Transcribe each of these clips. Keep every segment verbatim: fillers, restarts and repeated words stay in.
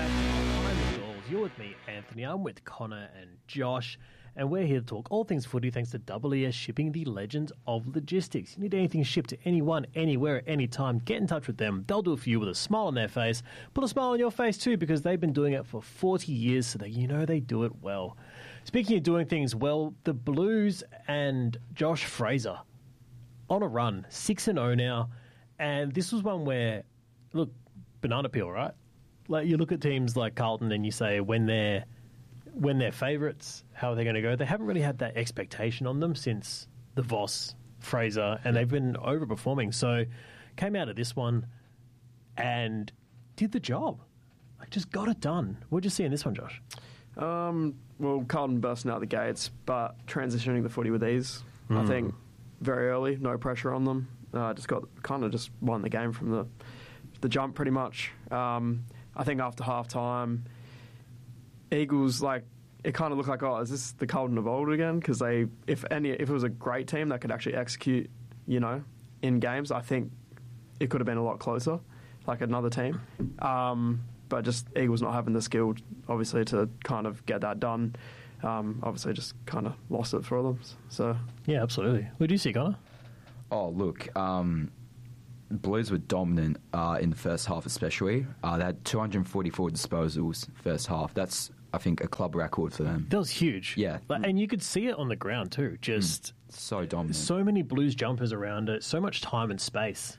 Behind the Goals. You're with me, Anthony. I'm with Connor and Josh, and we're here to talk all things footy thanks to W E S Shipping, the legends of logistics. You need anything shipped to anyone, anywhere, anytime, get in touch with them. They'll do it for you with a smile on their face. Put a smile on your face too, because they've been doing it for forty years, so that you know they do it well. Speaking of doing things well, the Blues and Josh Fraser on a run, six and oh now, and this was one where, look, banana peel, right? Like, you look at teams like Carlton and you say when they're when they're favourites, how are they going to go? They haven't really had that expectation on them since the Voss, Fraser, and they've been overperforming. So came out of this one and did the job. Like, just got it done. What'd you see in this one, Josh? Um, well, Carlton bursting out the gates, but transitioning the footy with ease. Mm. I think very early, no pressure on them. Uh, just got kind of just won the game from the the jump pretty much. Um, I think after half time, Eagles, like, it kind of looked like, oh, is this the Carlton of old again? Because they, if any, if it was a great team that could actually execute, you know, in games, I think it could have been a lot closer, like another team. Um, but just Eagles not having the skill, obviously, to kind of get that done. Um, obviously, just kind of lost it for them. So yeah, absolutely. What do you see, Connor? Oh, look. Um, Blues were dominant uh, in the first half, especially. Uh, they had two hundred forty-four disposals first half. That's, I think, a club record for them. That was huge. Yeah. Like, and you could see it on the ground too. Just mm. so dominant. So many Blues jumpers around it. So much time and space.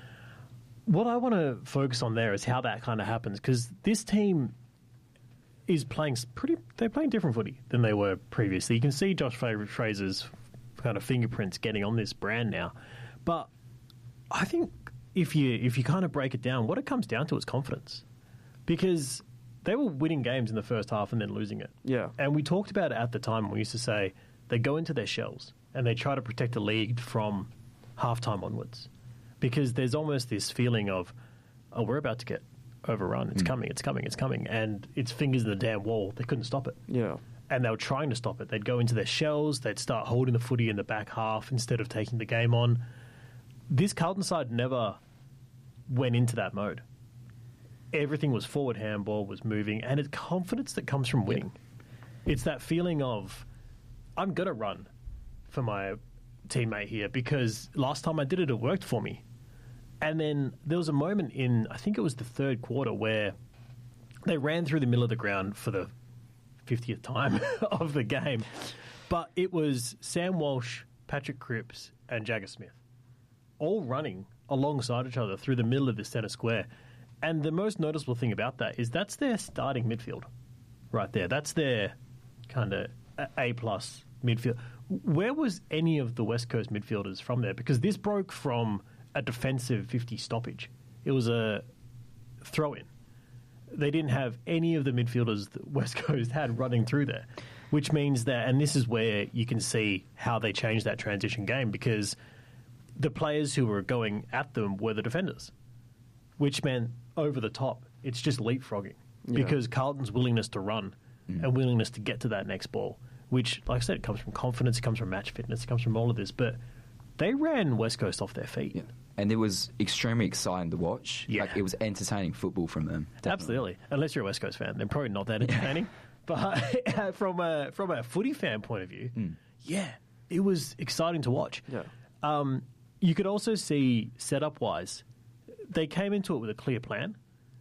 What I want to focus on there is how that kind of happens, because this team is playing pretty. They're playing different footy than they were previously. You can see Josh Fraser's kind of fingerprints getting on this brand now, but I think if you if you kind of break it down, what it comes down to is confidence, because they were winning games in the first half and then losing it. Yeah, and we talked about it at the time. We used to say they go into their shells and they try to protect the lead from halftime onwards, because there's almost this feeling of, oh, we're about to get overrun. It's mm. coming. It's coming. It's coming, and it's fingers in the damn wall. They couldn't stop it. Yeah. And they were trying to stop it. They'd go into their shells. They'd start holding the footy in the back half instead of taking the game on. This Carlton side never went into that mode. Everything was forward handball, was moving, and it's confidence that comes from winning. Yeah. It's that feeling of, I'm going to run for my teammate here because last time I did it, it worked for me. And then there was a moment in, I think it was the third quarter, where they ran through the middle of the ground for the fiftieth time of the game. But it was Sam Walsh, Patrick Cripps, and Jagger Smith all running alongside each other through the middle of the centre square. And the most noticeable thing about that is that's their starting midfield right there. That's their kind of A-plus midfield. Where was any of the West Coast midfielders from there? Because this broke from a defensive fifty stoppage. It was a throw-in. They didn't have any of the midfielders that West Coast had running through there, which means that, and this is where you can see how they changed that transition game, because the players who were going at them were the defenders, which meant over the top. It's just leapfrogging, yeah. because Carlton's willingness to run mm. and willingness to get to that next ball, which, like I said, it comes from confidence, it comes from match fitness, it comes from all of this, but they ran West Coast off their feet. Yeah. And it was extremely exciting to watch. Yeah. Like, it was entertaining football from them. Definitely. Absolutely. Unless you're a West Coast fan, they're probably not that entertaining. But from a from a footy fan point of view, mm. yeah, it was exciting to watch. Yeah. Um, you could also see setup-wise, they came into it with a clear plan,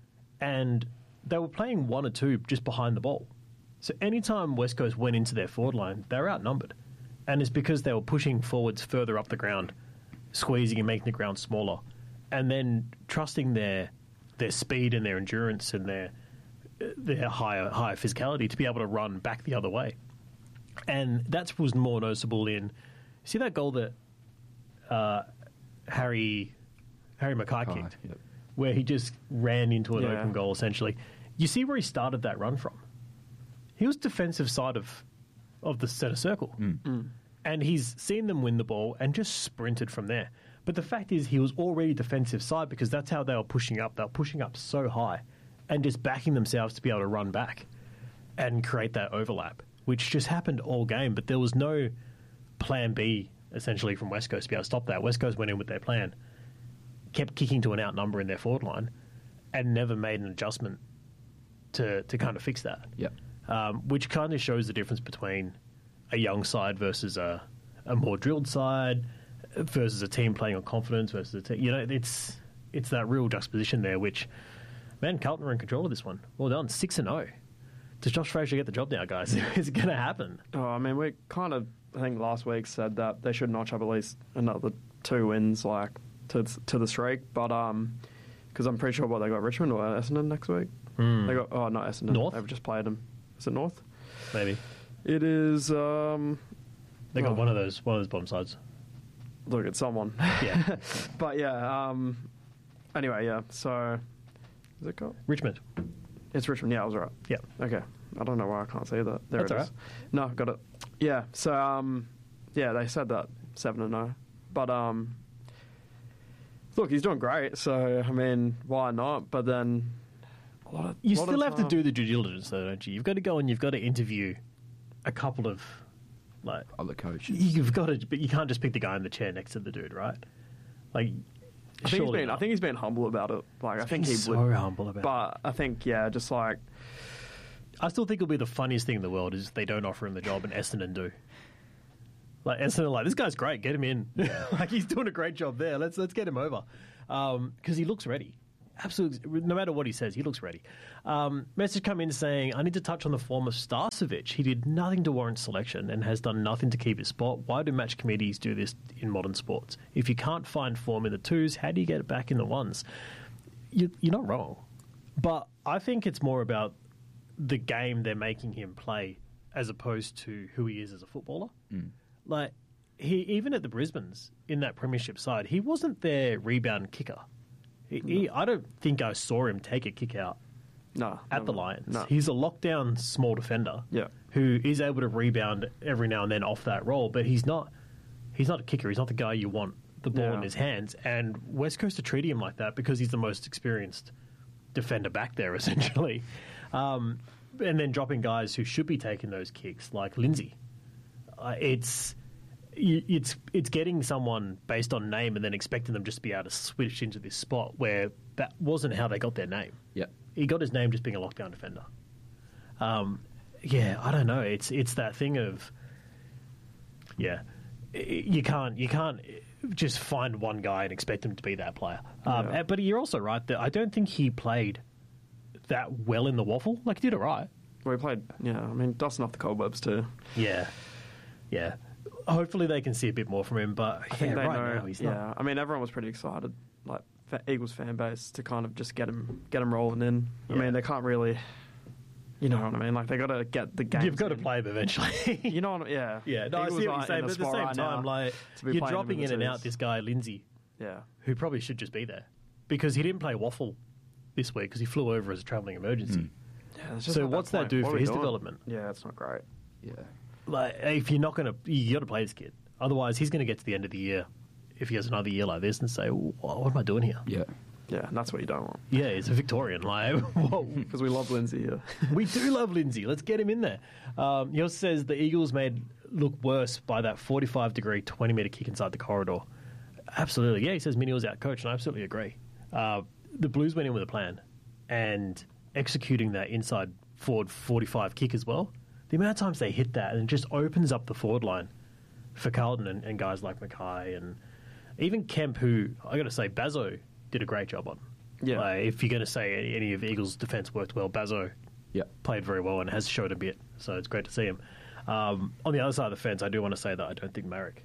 and they were playing one or two just behind the ball. So anytime West Coast went into their forward line, they were outnumbered. And it's because they were pushing forwards further up the ground, squeezing and making the ground smaller, and then trusting their their speed and their endurance and their their higher higher physicality to be able to run back the other way. And that was more noticeable in, see that goal that uh, Harry Harry Mackay God, kicked, yep. where he just ran into an yeah. open goal, essentially. You see where he started that run from. He was defensive side of of the centre circle. Mm. Mm. And he's seen them win the ball and just sprinted from there. But the fact is, he was already defensive side, because that's how they were pushing up. They were pushing up so high and just backing themselves to be able to run back and create that overlap, which just happened all game. But there was no plan B, essentially, from West Coast to be able to stop that. West Coast went in with their plan, kept kicking to an outnumber in their forward line, and never made an adjustment to, to kind of fix that. Yep. Um, which kind of shows the difference between a young side versus a, a more drilled side versus a team playing on confidence versus a team. You know, it's it's that real juxtaposition there, which, man, Carlton are in control of this one. Well done, six and zero. Does Josh Fraser get the job now, guys? Is it going to happen? Oh, I mean, we kind of, I think last week said that they should notch up at least another two wins, like, to to the streak. But, um, because I'm pretty sure what they got Richmond or Essendon next week. Mm. They got, oh, not Essendon. North? They've just played them. Is it North? Maybe It is, um, they got oh. one of those one of those bottom sides. look at someone. Yeah, But, yeah, um, anyway, yeah, so, is it got? Richmond. It's Richmond, yeah, I was right. Yeah, Okay. I don't know why I can't see that. There That's it is. all right. No, got it. Yeah. So, um, yeah, they said that seven and zero, but um, look, he's doing great. So, I mean, why not? But then, a lot of you lot still of have to time- do the due diligence, though, don't you? You've got to go and you've got to interview a couple of like Other coaches. you've got to, but you can't just pick the guy in the chair next to the dude, right? Like, I think he's surely been. I not. think he's been humble about it. Like, I think he He's so would. humble about it. But I think, yeah, just like I still think it'll be the funniest thing in the world is if they don't offer him the job and Essendon do. Like Essendon, are like this guy's great, get him in. Like he's doing a great job there. Let's let's get him over because he looks ready. Absolutely, no matter what he says, he looks ready. Um, message come in saying, "I need to touch on the form of Starcevic. He did nothing to warrant selection and has done nothing to keep his spot. Why do match committees do this in modern sports? If you can't find form in the twos, how do you get it back in the ones?" You, you're not wrong, but I think it's more about the game they're making him play as opposed to who he is as a footballer. Mm. Like, he even at the Brisbanes, in that premiership side, he wasn't their rebound kicker. He, he, I don't think I saw him take a kick out no at the never. Lions. No. He's a lockdown small defender Yeah. who is able to rebound every now and then off that role, but he's not he's not a kicker. He's not the guy you want the ball Yeah. in his hands. And West Coast are treating him like that because he's the most experienced defender back there, essentially. Um, and then dropping guys who should be taking those kicks, like Lindsay. Uh, it's y- it's it's getting someone based on name and then expecting them just to be able to switch into this spot where that wasn't how they got their name. Yep. He got his name just being a lockdown defender. Um, yeah, I don't know. It's it's that thing of yeah, y- you can't you can't just find one guy and expect him to be that player. Um, Yeah. But you're also right that I don't think he played that well in the waffle. Like, he did it right. Well, he played. Yeah, I mean, dusting off the cobwebs too. Yeah, yeah. Hopefully they can see a bit more from him, but I think yeah, they right know. now he's yeah, not. I mean, everyone was pretty excited, like fa- Eagles fan base, to kind of just get him, get him rolling in. I Yeah. mean, they can't really, you know what I mean? Like they got to get the game. You've got to play him eventually. You know what? I- Yeah. yeah, no, I Eagles see what are you're saying, in a but at the spot same right time, now like to be you're playing him dropping in in the and out twos. this guy Lindsay, Yeah. who probably should just be there because he didn't play waffle this week because he flew over as a travelling emergency. Mm. Yeah, it's just So not what's that point. do What for are we his doing? development? Yeah, it's not great. Yeah. Like, if you're not going to, you got to play this kid. Otherwise, he's going to get to the end of the year if he has another year like this and say, "What am I doing here?" Yeah. Yeah, and that's what you don't want. Yeah, he's a Victorian. Like, whoa. Because we love Lindsay here. We do love Lindsay. Let's get him in there. Um, he also says the Eagles made look worse by that forty-five degree, twenty metre kick inside the corridor. Absolutely. Yeah, he says Mini was out coached, and I absolutely agree. Uh, the Blues went in with a plan and executing that inside forward forty-five kick as well. The amount of times they hit that and it just opens up the forward line for Carlton and, and guys like Mackay and even Kemp, who I got to say, Bazzo did a great job on. Yeah. Like, if you're going to say any, any of Eagles' defence worked well, Bazzo Yeah. played very well and has showed a bit, so it's great to see him. Um, on the other side of the fence, I do want to say that I don't think Marek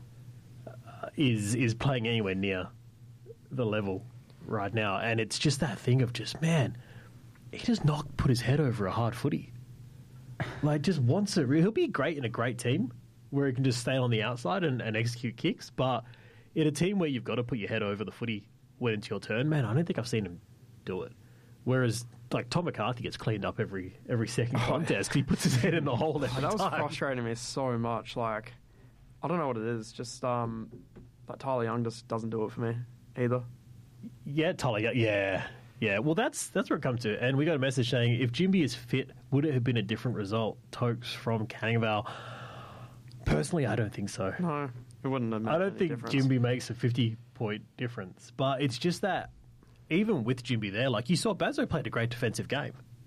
uh, is is playing anywhere near the level right now, and it's just that thing of just man, he does not put his head over a hard footy. Like, just wants it. He'll be great in a great team where he can just stay on the outside and, and execute kicks, but in a team where you've got to put your head over the footy when it's your turn, man, I don't think I've seen him do it. Whereas, like, Tom McCarthy gets cleaned up every every second contest 'cause he puts his head in the hole every And that was time. frustrating me so much. Like, I don't know what it is. Just um, like Tyler Young just doesn't do it for me either. Yeah, Tully, yeah, yeah. Well, that's that's where it comes to. And we got a message saying, if Jimby is fit, would it have been a different result? Tokes from Canning Vale. Personally, I don't think so. No, it wouldn't have. Made I don't any think difference. Jimby makes a fifty-point difference. But it's just that, even with Jimby there, like you saw, Bazzo played a great defensive game.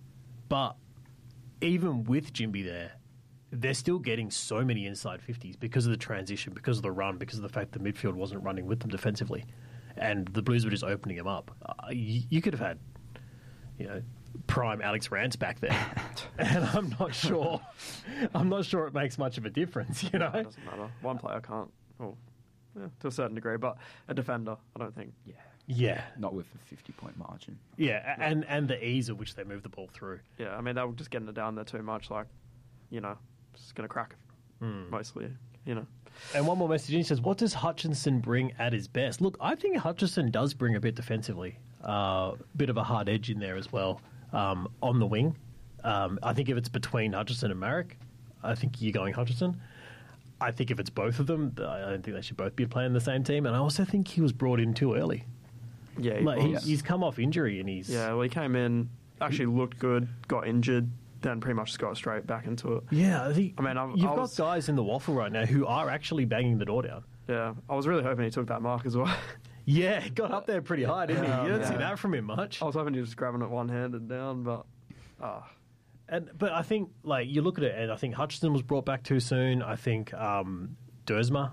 But even with Jimby there, they're still getting so many inside fifties because of the transition, because of the run, because of the fact the midfield wasn't running with them defensively. And the Blues were just opening them up. Uh, you, you could have had, you know, prime Alex Rance back there. And I'm not sure, I'm not sure it makes much of a difference, you know? It doesn't matter. One player can't, well, yeah, to a certain degree, but a defender, I don't think. Yeah. Yeah. Not with a fifty-point margin. Yeah, and, and the ease at which they move the ball through. Yeah, I mean, they were just getting it down there too much, like, you know, just going to crack Mm. mostly, you know. And one more message in, he says, what does Hutchinson bring at his best? Look, I think Hutchinson does bring a bit defensively. A uh, bit of a hard edge in there as well um, on the wing. Um, I think if it's between Hutchinson and Marek, I think you're going Hutchinson. I think if it's both of them, I don't think they should both be playing the same team. And I also think he was brought in too early. Yeah, he Like, was. he, he's come off injury and he's... Yeah, well, he came in, actually looked good, got injured, then pretty much just got straight back into it. Yeah, I think I mean, I've- you've I got was- guys in the waffle right now who are actually banging the door down. Yeah, I was really hoping he took that mark as well. Yeah, he got up there pretty high, didn't Yeah, he? You don't yeah. see that from him much. I was hoping he was grabbing it one-handed down, but... ah. And but I think like you look at it, and I think Hutchinson was brought back too soon. I think um, Dersma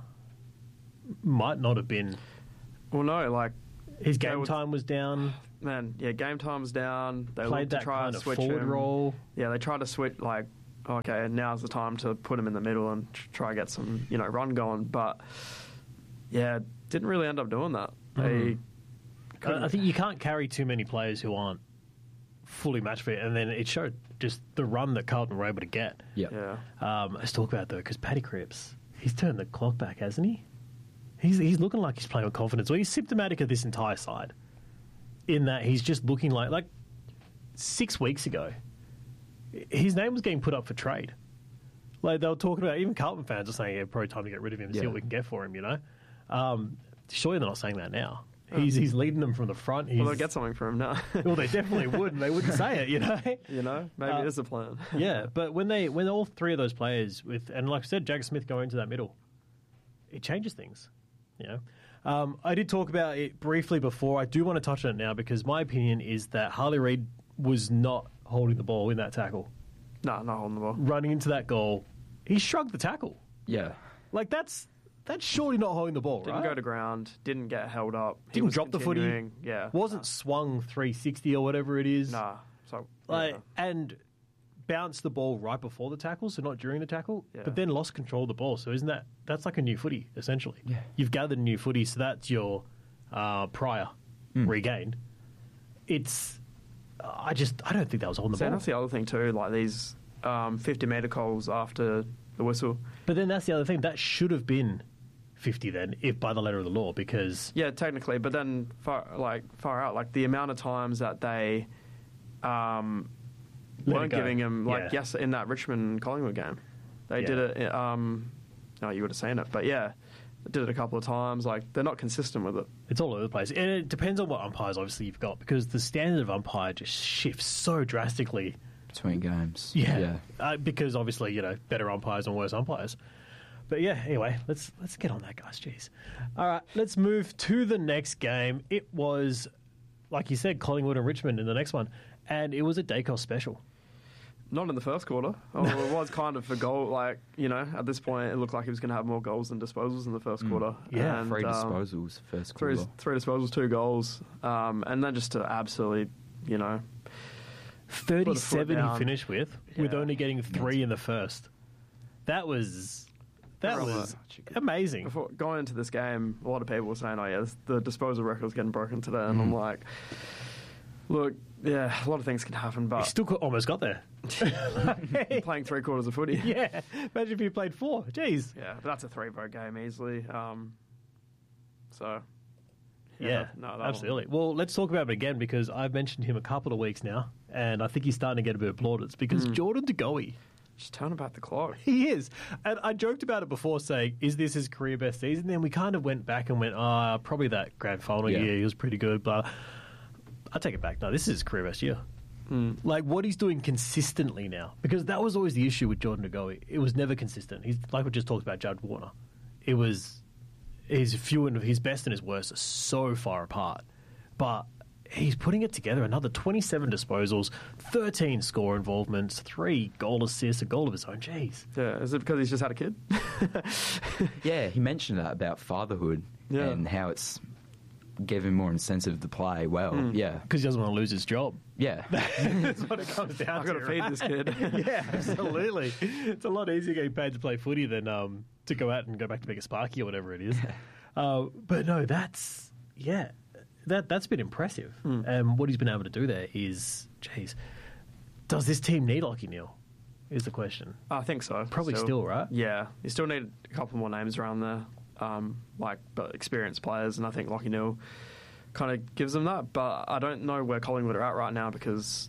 might not have been. Well, no, like, His Yeah, game with- time was down. man, yeah, game time's down. They Played looked to that try kind and of switch forward him. role. Yeah, they tried to switch, like, okay, now's the time to put him in the middle and tr- try to get some, you know, run going. But, yeah, didn't really end up doing that. They I, I think you can't carry too many players who aren't fully match fit, and then it showed just the run that Carlton were able to get. Yeah. Yeah. Um, let's talk about it, though, because Paddy Cripps, he's turned the clock back, hasn't he? He's he's looking like he's playing with confidence. Well, he's symptomatic of this entire side, in that he's just looking like like six weeks ago, his name was getting put up for trade. Like they were talking about, even Carlton fans are saying, "Yeah, probably time to get rid of him and see Yeah. what we can get for him." You know, um, surely they're not saying that now. He's he's leading them from the front. He's, Well, they'll get something from him now. well, they definitely would, and they wouldn't say it. You know. you know, maybe Uh, it is a plan. Yeah, but when they when all three of those players with and like I said, Jack Smith going into that middle, it changes things. You know, um, I did talk about it briefly before. I do want to touch on it now because my opinion is that Harley Reid was not holding the ball in that tackle, No, not holding the ball. running into that goal. He shrugged the tackle. Yeah. Like that's that's surely not holding the ball, Didn't right? go to ground. Didn't get held up. He Didn't was drop the footy. continuing, Yeah. Wasn't swung three sixty or whatever it is. Nah. So Like yeah. and bounced the ball right before the tackle, so not during the tackle, Yeah. but then lost control of the ball. So isn't that that's like a new footy essentially? Yeah. You've gathered a new footy, so that's your uh, prior Hmm. regained. It's I just I don't think that was on the So ball. that's the other thing too. Like these um, fifty meter calls after the whistle. But then that's the other thing that should have been fifty then, if by the letter of the law, because Yeah, technically, but then far like far out, like the amount of times that they um, Let it weren't go. giving him like Yeah. yes in that Richmond Collingwood game, they Yeah. did it. Um, no, you would have seen it, but yeah, they did it a couple of times. Like they're not consistent with it. it's all over the place. And it depends on what umpires obviously you've got, because the standard of umpire just shifts so drastically. Between games. Yeah, Yeah. Uh, because obviously you know better umpires and worse umpires. But yeah, anyway, let's let's get on that, guys. Jeez. All right, let's move to the next game. It was, like you said, Collingwood and Richmond in the next one, and it was a Dacos special. Not in the first quarter. Oh, it was kind of for goal. Like you know, at this point, it looked like he was going to have more goals than disposals in the first quarter. Yeah, and, Three um, disposals first Three, quarter. three disposals, two goals, um, and then just to absolutely, you know, thirty-seven he down. finished with, with Yeah. only getting three in the first. That was that Right. was amazing. before going into this game, a lot of people were saying, "Oh yeah, this, the disposal record is getting broken today," and Mm-hmm. I'm like, "Look, yeah, a lot of things can happen, He but still co- almost got there. playing three quarters of footy, Yeah, imagine if he played four. Jeez. yeah, but that's a three-vote game easily." Um, so, Yeah, no, that absolutely. Well, let's talk about him again because I've mentioned him a couple of weeks now, and I think he's starting to get a bit of plaudits because Hmm. Jordan De Goey, just turn about the clock. he is. And I joked about it before saying, is this his career best season? Then we kind of went back and went, oh, probably that grand final Yeah. year, he was pretty good, blah. I take it back. No, this is his career best year. Hmm. Like what he's doing consistently now, because that was always the issue with Jordan De Goey. It was never consistent. He's like we just talked about Judd Warner. It was his few and his best and his worst are so far apart, but he's putting it together. Another twenty-seven disposals, thirteen score involvements, three goal assists, a goal of his own. Jeez. Yeah, is it because he's just had a kid? Yeah, he mentioned that about fatherhood Yeah. and how it's gave him more incentive to play well. Mm. Yeah, Because he doesn't want to lose his job. yeah. That's what it comes down I've to. got to feed right? this kid. Yeah, absolutely. It's a lot easier getting paid to play footy than um, to go out and go back to make a Sparky or whatever it is. uh, but no, that's, yeah, that, that's been impressive. Hmm. And what he's been able to do there is, geez, does this team need Lachie Neale? Is the question. I think so. Probably still, right? Yeah, you still need a couple more names around there, um, like but experienced players, and I think Lachie Neale kind of gives them that. But I don't know where Collingwood are at right now because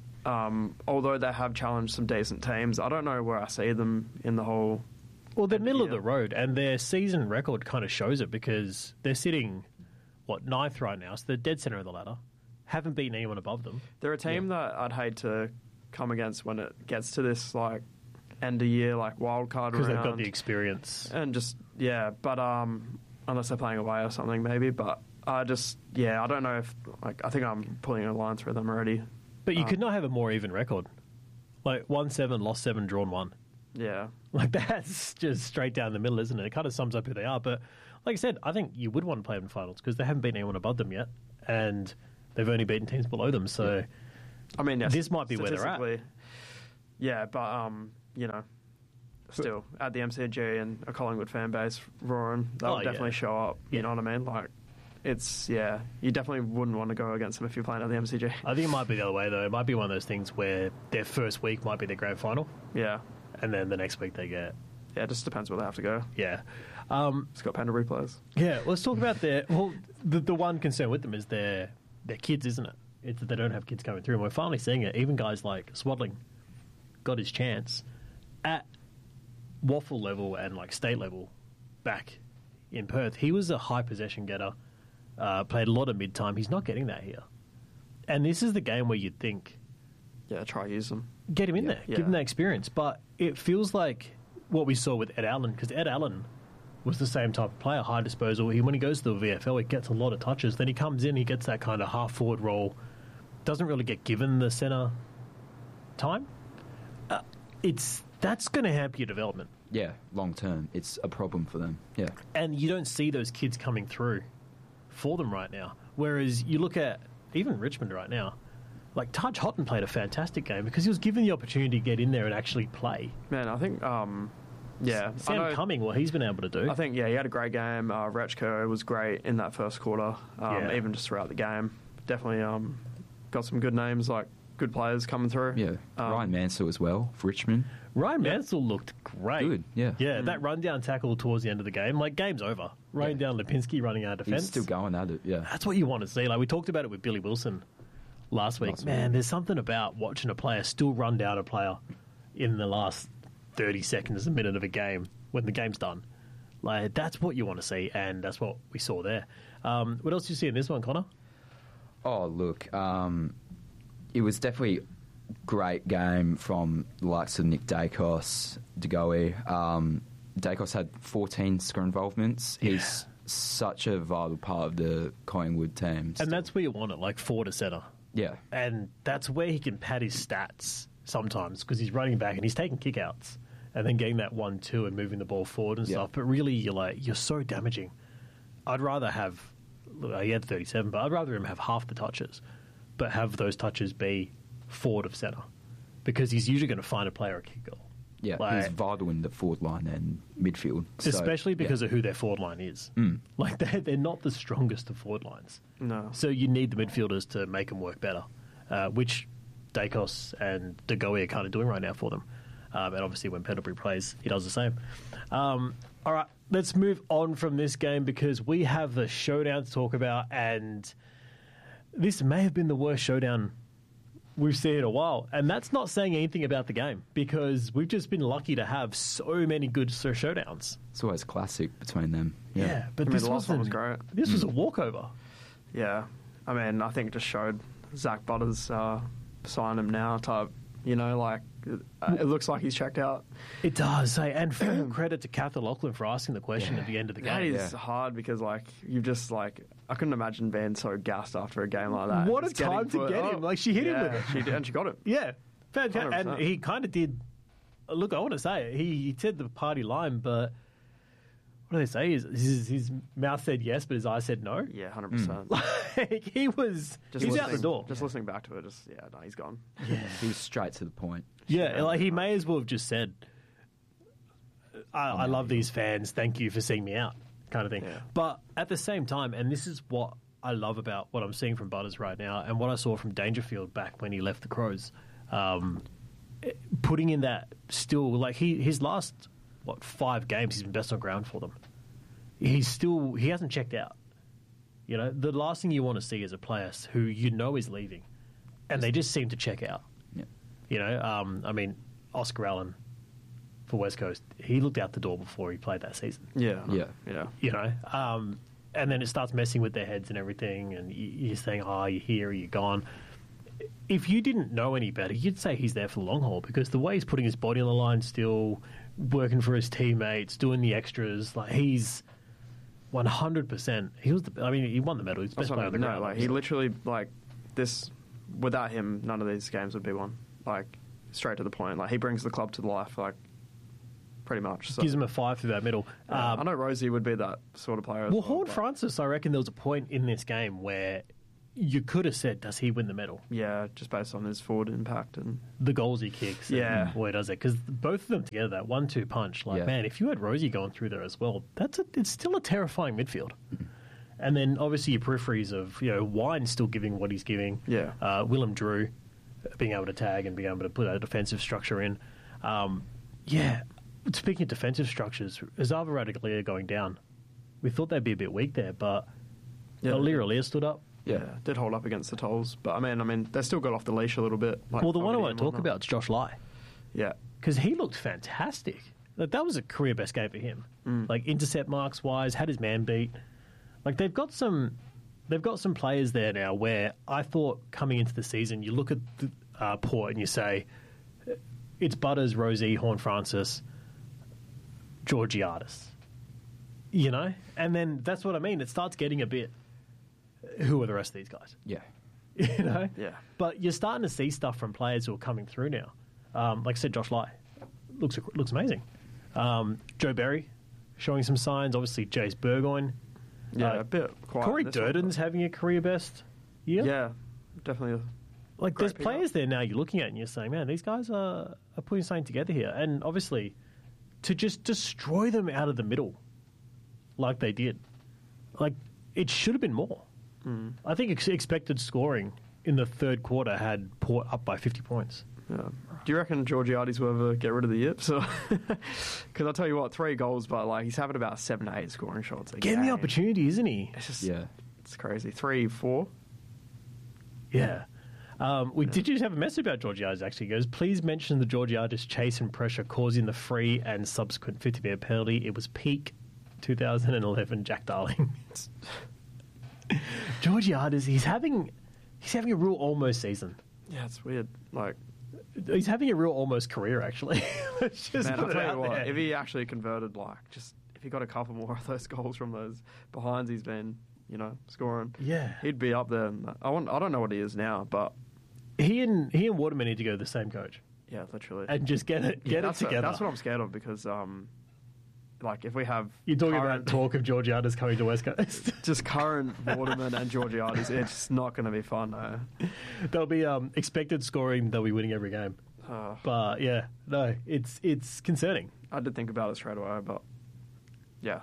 um, although they have challenged some decent teams, I don't know where I see them in the whole. Well, they're middle of Yeah. the road, and their season record kind of shows it because they're sitting, what, ninth right now, so they're dead centre of the ladder. Haven't beaten anyone above them. They're a team that I'd hate to come against when it gets to this like end of year like wild card Because round. they've got the experience. And just yeah, but um, unless they're playing away or something, maybe. But I just yeah, I don't know if like I think I'm pulling a line through them already. But you Um, could not have a more even record. Like, won seven, lost seven, drawn one. Yeah, Like, that's just straight down the middle, isn't it? It kind of sums up who they are. But like I said, I think you would want to play them in finals because they haven't beaten anyone above them yet. And they've only beaten teams below them. So I mean, yeah, This might be where they're at. statistically, Yeah, but um, you know, still at the M C G and a Collingwood fan base roaring, they'll Oh, yeah. definitely show up. You Yeah. know what I mean? Like, it's yeah, you definitely wouldn't want to go against them if you're playing at the M C G. I think it might be the other way, though. It might be one of those things where their first week might be their grand final. Yeah, And then the next week they get, yeah, it just depends where they have to go. yeah. Um, It's got Pendlebury players. Yeah, let's talk about their. Well, the the one concern with them is their their kids, isn't it? It's that they don't have kids coming through, and we're finally seeing it. Even guys like Swadling got his chance at waffle level and like state level back in Perth. He was a high possession getter, uh, played a lot of mid time. He's not getting that here, and this is the game where you'd think Yeah, try use them. get him in there, Yeah. give him that experience. But it feels like what we saw with Ed Allen, because Ed Allen was the same type of player, high disposal. He, when he goes to the V F L, he gets a lot of touches. Then he comes in, he gets that kind of half forward role. Doesn't really get given the centre time. Uh, it's that's going to hamper your development, Yeah, long term, it's a problem for them. Yeah, and you don't see those kids coming through for them right now. Whereas you look at even Richmond right now. Like, Taj Houghton played a fantastic game because he was given the opportunity to get in there and actually play. Man, I think um, yeah, I Sam know- Cumming, what he's been able to do. I think, yeah, he had a great game. Uh, Rechko was great in that first quarter, um, Yeah. even just throughout the game. Definitely um, got some good names, like good players coming through. yeah. Um, Ryan Mansell as well for Richmond. Ryan Mansell looked great. Good, yeah. Yeah, that rundown tackle towards the end of the game, like, game's over. Running Yeah. down Lipinski, running out of defence. He's still going at it. Yeah, That's what you want to see. Like, we talked about it with Billy Wilson last week. Last Man, week. there's something about watching a player still run down a player in the last thirty seconds, a minute of a game when the game's done. Like, that's what you want to see, and that's what we saw there. Um, what else did you see in this one, Connor? Oh, look, um, it was definitely a great game from the likes of Nick Dacos, DeGoey. Um, Dacos had fourteen score involvements. He's such a vital part of the Collingwood team. And that's where you want it, like forward to centre. yeah, And that's where he can pad his stats sometimes because he's running back and he's taking kickouts and then getting that one two and moving the ball forward and Yeah. stuff. But really, you're like you're so damaging. I'd rather have look, he had thirty-seven, but I'd rather him have half the touches, but have those touches be forward of centre because he's usually going to find a player a kick goal. yeah. Like- he's vital in the forward line and midfield. So, Especially because yeah. of who their forward line is. Mm. Like they're, they're not the strongest of forward lines. No. So you need the midfielders to make them work better, uh, which Dacos and DeGoey are kind of doing right now for them. Um, and obviously when Pendlebury plays, he does the same. Um, all right, let's move on from this game because we have the showdown to talk about, and this may have been the worst showdown we've seen in a while. And that's not saying anything about the game because we've just been lucky to have so many good showdowns. It's always classic between them. Yeah, Yeah, but I mean, this the last one was wasn't- great. This was a walkover. Yeah, I mean, I think it just showed Zach Butters uh, sign him now type. You know, like uh, it looks like he's checked out. It does, hey, and full credit to Kath Lachlan for asking the question Yeah. at the end of the That game. is Yeah. hard because like you've just like I couldn't imagine being so gassed after a game like that. What a Just getting time to put- get him. Like, she hit him yeah, with it. She did, and she got him. Yeah, fantastic. one hundred And percent. he kind of did. Look, I want to say it. He, he said the party line, but what do they say? His, his, his mouth said yes, but his eyes said no. Yeah, one hundred percent. Like, he was. Just he's listening, out the door. Just listening back to it, just, yeah, no, he's gone. He was straight to the point. Yeah, like he may as well have just said, I, I love these fans. Thank you for seeing me out, kind of thing. Yeah. But at the same time, and this is what I love about what I'm seeing from Butters right now and what I saw from Dangerfield back when he left the Crows, um, putting in that still, like he his last, what, five games, he's been best on ground for them. He's still, he hasn't checked out. You know, the last thing you want to see is a player who you know is leaving and they just seem to check out. Yeah. You know, um, I mean, Oscar Allen for West Coast, he looked out the door before he played that season. Yeah. Yeah. Yeah. You know, um, and then it starts messing with their heads and everything, and you- you're saying, oh, you're here, you're gone. If you didn't know any better, you'd say he's there for the long haul because the way he's putting his body on the line still, working for his teammates, doing the extras, like he's one hundred percent. He was the, I mean, he won the medal. He's the best That's what player I on the mean. No, ground. like he literally, like this, without him, none of these games would be won. Like straight to the point. Like he brings the club to life. Like pretty much. So. Gives him a five through that middle. Yeah, Um, I know Rosie would be that sort of player. As Well, well, Horn but- Francis, I reckon there was a point in this game where you could have said, does he win the medal? Yeah, just based on his forward impact and The goals he kicks. and Yeah. Where does it? Because both of them together, that one two punch, like, Yeah. man, if you had Rosie going through there as well, that's a, it's still a terrifying midfield. And then obviously your peripheries of, you know, Wine still giving what he's giving. Yeah. Uh, Willem Drew being able to tag and being able to put a defensive structure in. Um, yeah. Speaking of defensive structures, Azava Radaglia going down. We thought they'd be a bit weak there, but Yeah. Alir Alir stood up. yeah. did hold up against the Tolls. But I mean, I mean, they still got off the leash a little bit. Like Well, the one I Fogarty want and to talk whatnot. about is Josh Lai. Yeah, Because he looked fantastic. Like, that was a career best game for him. Mm. Like intercept marks wise, had his man beat. Like they've got some, they've got some players there now where I thought coming into the season, you look at the, uh, Port and you say, it's Butters, Rosie, Horn Francis, Georgiadis. You know, and then that's what I mean. It starts getting a bit. Who are the rest of these guys? Yeah. You know, Yeah. But you're starting to see stuff from players who are coming through now. Um, like I said, Josh Lai looks looks amazing. Um, Joe Berry showing some signs. Obviously, Jace Burgoyne. yeah, Uh, a bit quiet. Corey in this one, Durden's but- having a career best year. Yeah, definitely. Like great there's pickup. players there now you're looking at and you're saying, man, these guys are, are putting something together here. And obviously, to just destroy them out of the middle, like they did, like it should have been more. Mm. I think ex- expected scoring in the third quarter had Port up by fifty points. Yeah. Do you reckon Georgiades will ever get rid of the yips? Because I'll tell you what, three goals, but like he's having about seven to eight scoring shots a Getting game. the opportunity, isn't he? It's just, Yeah. it's crazy. Three, four. Yeah. Um, we did just have a message about Georgiades actually. It goes, please mention the Georgiades chase and pressure causing the free and subsequent fifty minute penalty. It was peak two thousand eleven Jack Darling. Georgiades, he's having he's having a real almost season. Yeah, it's weird. Like, He's having a real almost career actually. Let's just man, put I'll it tell out you what, there. if he actually converted, like, just if he got a couple more of those goals from those behinds he's been, you know, scoring, Yeah. he'd be up there. I want. I don't know what he is now, but He and he and Waterman need to go to the same coach yeah, literally. and just get it Yeah, get it that's what- together. that's what I'm scared of because, um, like, if we have You're talking current- about talk of Georgiades coming to West Coast. just current Waterman and Georgiades, it's not going to be fun. No. There'll be um, expected scoring. They'll be winning every game. Uh, But yeah, no, it's it's concerning. I did think about it straight away, but yeah.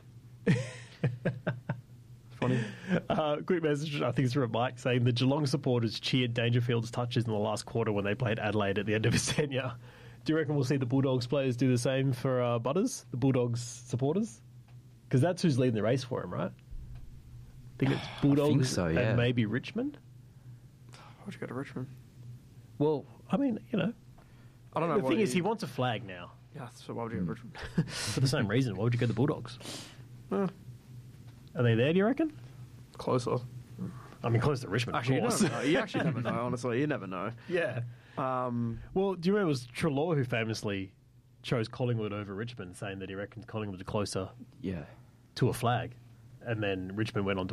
Funny. Uh, quick message, I think it's from Mike, saying the Geelong supporters cheered Dangerfield's touches in the last quarter when they played Adelaide at the end of his tenure. Do you reckon we'll see the Bulldogs players do the same for uh, Butters, the Bulldogs supporters? Because that's who's leading the race for him, right? I think it's Bulldogs so, yeah. and maybe Richmond. Why'd you go to Richmond? Well, I mean, you know, I don't know. the what thing he, is he wants a flag now Yeah, so why would you go to Richmond? for the same reason. Why would you go to the Bulldogs? Eh, Are they there, do you reckon? closer. I mean, close to Richmond, Actually, you of course. never know. You actually never know, honestly. You never know. Yeah. Um, Well, do you remember it was Trelaw who famously chose Collingwood over Richmond, saying that he reckoned Collingwood was closer Yeah. to a flag, and then Richmond went on to win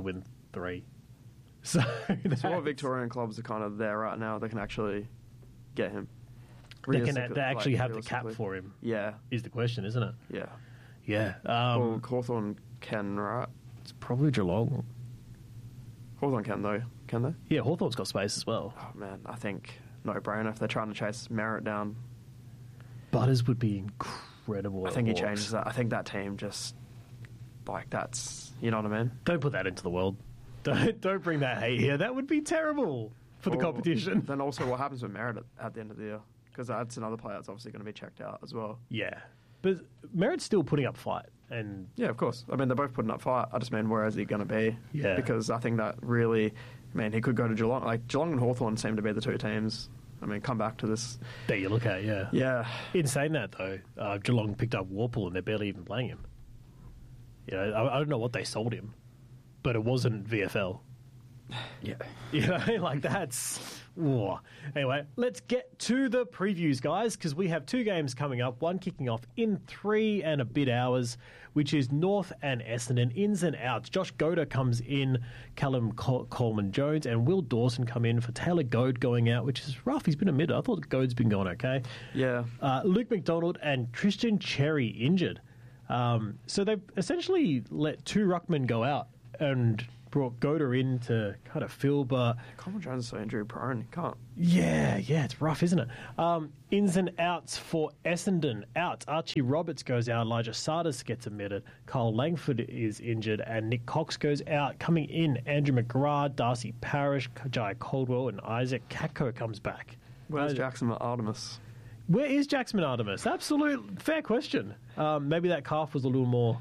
three. So, So what that's- Victorian clubs are kind of there right now? They can actually get him. they, can, Realistically- they actually like, have the cap realistically. for him, Yeah, is the question, isn't it? yeah. Yeah. well, Um, Hawthorn can, right? it's probably Geelong. Hawthorn can though, can they? Yeah, Hawthorn's got space as well. Oh man, I think no brainer if they're trying to chase Merritt down. Butters would be incredible. I at think he Hawks. changes that. I think that team just like that's you know what I mean. Don't put that into the world. Don't, don't bring that hate here. That would be terrible for the Well, competition. Then also, what happens with Merritt at, at the end of the year? Because that's another player that's obviously going to be checked out as well. Yeah. But Merritt's still putting up fight. And Yeah, of course. I mean, they're both putting up fight. I just mean, where is he going to be? Yeah. Because I think that really, I mean, he could go to Geelong. Like, Geelong and Hawthorn seem to be the two teams. I mean, come back to this. there you look at, yeah. Yeah. In saying that, though, uh, Geelong picked up Warple and they're barely even playing him. You know, I, I don't know what they sold him, but it wasn't V F L. Yeah. You know, like that's. Whoa. Anyway, let's get to the previews, guys, because we have two games coming up. One kicking off in three and a bit hours, which is North and Essendon. Ins and outs. Josh Goda comes in, Callum Col- Coleman Jones, and Will Dawson come in for Taylor Goad going out, which is rough. He's been admitted. I thought Goad's been going okay. Yeah. Uh, Luke McDonald and Christian Cherry injured. Um, so they've essentially let two ruckmen go out and brought Goda in to kind of fill, but Coleman Jones is so injury prone. He can't. yeah, yeah, it's rough, isn't it? Um, ins and outs for Essendon. Outs. Archie Roberts goes out. Elijah Sardis gets admitted. Kyle Langford is injured. And Nick Cox goes out. Coming in, Andrew McGrath, Darcy Parish, Jai Caldwell, and Isaac Kakko comes back. Where's Isaac- Jackson Artemis? Where is Jackson Artemis? Absolute fair question. Um, maybe that calf was a little more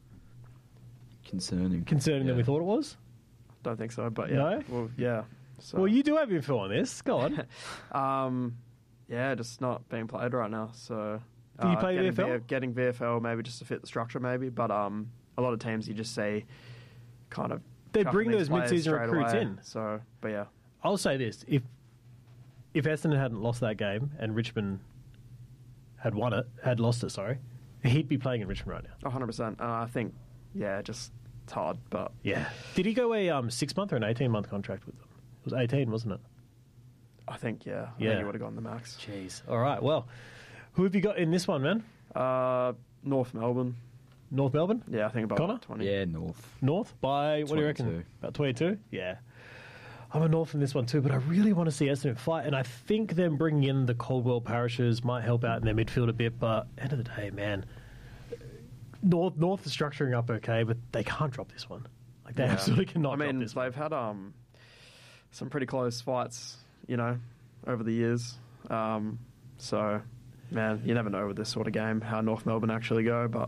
Concerning. concerning than Yeah. we thought it was. Don't think so, but yeah. No? Well, yeah. So, Well, you do have info on this. Go on. Um, yeah, just not being played right now. So, Do you uh, play getting V F L? V- getting V F L maybe just to fit the structure, maybe. But um, a lot of teams you just see kind of They chucking bring these those players mid-season straight recruits away. in. So, but yeah, I'll say this: if if Essendon hadn't lost that game and Richmond had won it, had lost it, sorry, he'd be playing in Richmond right now. one hundred percent. Uh, I think, yeah, just it's hard, but Yeah. Did he go a um, six month or an eighteen month contract with them? It was eighteen, wasn't it? I think yeah, I Yeah. think he would have gone the max. Jeez. All right. Well, who have you got in this one, man? Uh, North Melbourne. North Melbourne. Yeah, I think about Connor? twenty. Yeah, North. North by what do you reckon? twenty-two. About twenty-two. Yeah. I'm a North in this one too, but I really want to see Essendon fight, and I think them bringing in the Caldwell Parishes might help out in their midfield a bit. But end of the day, man, North North is structuring up okay, but they can't drop this one. Like they Yeah. absolutely cannot I mean, drop this they've had um some pretty close fights, you know, over the years. Um, so, man, you never know with this sort of game how North Melbourne actually go. But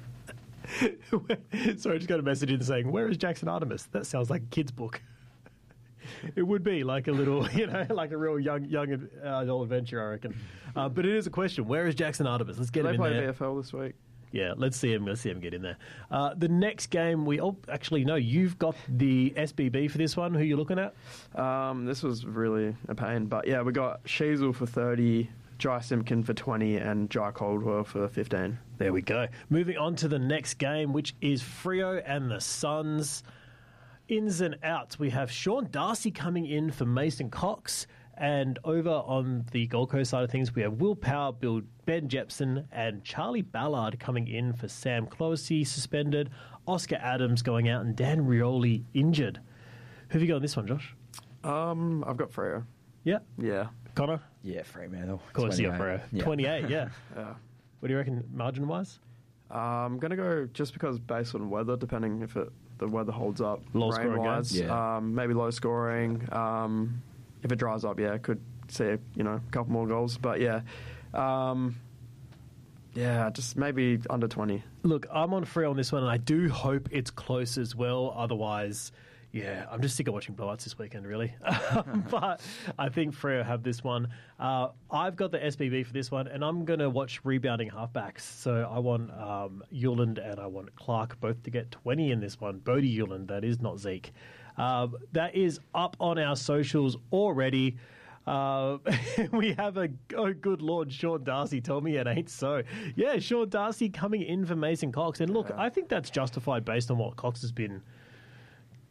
one. Sorry, I just got a message in saying, "Where is Jackson Artemis?" That sounds like a kid's book. It would be like a little, you know, like a real young, young uh, adult adventure, I reckon. Uh, but it is a question: where is Jackson Artemis? Let's get do him they in play there. V F L this week? Yeah, let's see him. Let's see him get in there. Uh, the next game, we oh, actually no, you've got the S B B for this one. Who are you looking at? Um, this was really a pain, but yeah, we got Sheasel for thirty, Jai Simpkin for twenty, and Jai Caldwell for fifteen. There we go. Moving on to the next game, which is Freo and the Suns. Ins and outs, we have Sean Darcy coming in for Mason Cox. And over on the Gold Coast side of things, we have Will Power, Bill, Ben Jepson, and Charlie Ballard coming in for Sam Closey suspended, Oscar Adams going out, and Dan Rioli injured. Who have you got on this one, Josh? Um, I've got Freo. Yeah. Yeah, Connor? Yeah, Fremantle. Of course, you got Freo. Yeah. twenty-eight, yeah. yeah. What do you reckon, margin-wise? Uh, I'm gonna go just because based on weather, depending if it the weather holds up, Low scoring rain-wise, games? Yeah. um, maybe low scoring. Um, if it dries up, yeah, could see you know a couple more goals, but yeah, um, yeah, just maybe under twenty. Look, I'm on Freo on this one, and I do hope it's close as well. Otherwise, yeah, I'm just sick of watching blowouts this weekend, really. But I think Freo have this one. Uh, I've got the S B B for this one, and I'm going to watch rebounding halfbacks. So I want um, Euland and I want Clark both to get twenty in this one. Bodie Euland, that is not Zeke. Um, that is up on our socials already. Uh, we have a oh good Lord Sean Darcy. Tell me it ain't so. Yeah, Sean Darcy coming in for Mason Cox, and look, Yeah. I think that's justified based on what Cox has been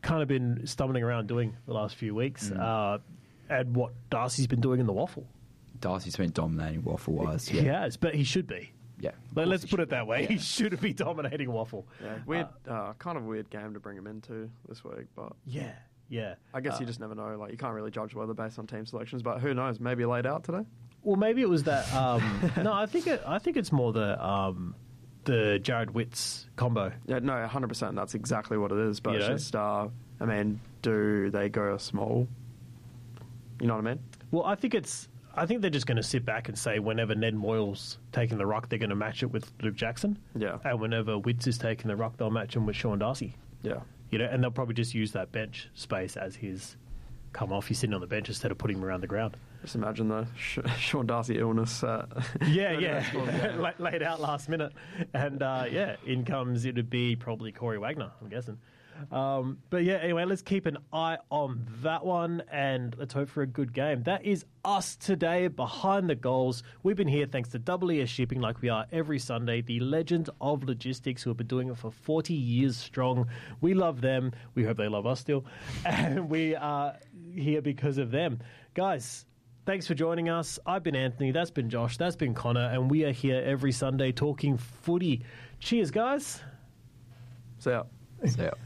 kind of been stumbling around doing the last few weeks, Mm. uh, and what Darcy's been doing in the waffle. Darcy's been dominating waffle-wise. He Yeah. has, but he should be. Yeah. Let, Of let's course put he it that way. should. He Yeah. should be dominating waffle. Yeah, weird, uh, kind of weird game to bring him into this week, but Yeah, yeah. I guess Uh, you just never know. Like, you can't really judge weather based on team selections, but who knows? Maybe laid out today. Well, maybe it was that. Um, no, I think it, I think it's more the um, the Jared Witts combo. Yeah, no, one hundred percent. That's exactly what it is. But You it's know? just, uh, I mean, do they go small? You know what I mean? Well, I think it's. I think they're just going to sit back and say whenever Ned Moyle's taking the ruck, they're going to match it with Luke Jackson. Yeah. And whenever Witts is taking the ruck, they'll match him with Sean Darcy. Yeah. You know, and they'll probably just use that bench space as his come off. He's sitting on the bench instead of putting him around the ground. Just imagine the Sh- Sean Darcy illness. Uh, Yeah, early yeah, next morning, yeah. La- laid out last minute, and uh, yeah, in comes it'd be probably Corey Wagner, I'm guessing. Um, but yeah, anyway, let's keep an eye on that one, and let's hope for a good game. That is us today behind the goals. We've been here thanks to Double E S Shipping, like we are every Sunday, the legends of logistics who have been doing it for forty years strong. We love them. We hope they love us still, and we are here because of them, guys. Thanks for joining us. I've been Anthony, that's been Josh, that's been Connor, and we are here every Sunday talking footy. Cheers, guys. So, yeah. So, Here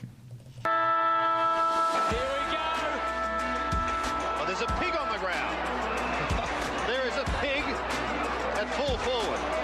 we go. Oh, there's a pig on the ground. There is a pig at full forward.